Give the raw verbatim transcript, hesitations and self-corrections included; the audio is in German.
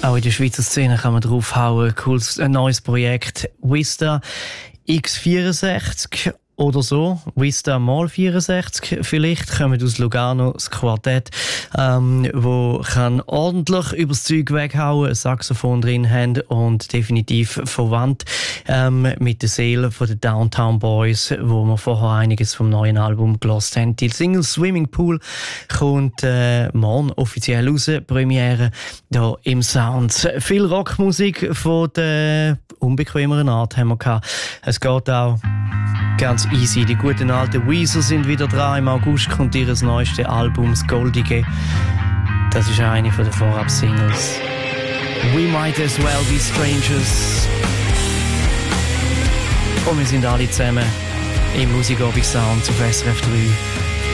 Auch in der Schweizer Szene kann man draufhauen. Cooles, ein neues Projekt. Vista X vierundsechzig oder so. Vista mal vierundsechzig vielleicht. Kommt aus Lugano, das Quartett, ähm, wo kann ordentlich übers Zeug weghauen, ein Saxophon drin haben und definitiv verwandt ähm, mit der Seele von den Downtown Boys, wo wir vorher einiges vom neuen Album gelost haben. Die Single Swimming Pool kommt äh, morgen offiziell raus, Premiere hier im Sound. Viel Rockmusik von der unbequemeren Art haben wir gehabt. Es geht auch ganz easy. Die guten alten Weezer sind wieder dran. Im August kommt ihr neuestes Album, das Goldige. Das ist eine von den Vorab-Singles. We Might As Well Be Strangers. Und wir sind alle zusammen im Musikobig Sound auf S R F drei.